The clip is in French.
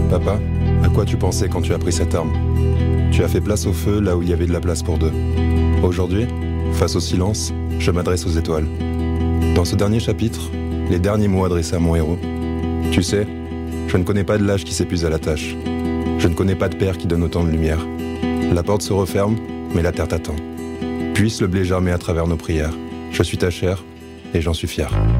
Papa, à quoi tu pensais quand tu as pris cette arme ? Tu as fait place au feu là où il y avait de la place pour deux. Aujourd'hui, face au silence, je m'adresse aux étoiles. Dans ce dernier chapitre, les derniers mots adressés à mon héros. Tu sais, je ne connais pas de lâche qui s'épuise à la tâche. Je ne connais pas de père qui donne autant de lumière. La porte se referme, mais la terre t'attend. Puisse le blé germer à travers nos prières. Je suis ta chair, et j'en suis fier.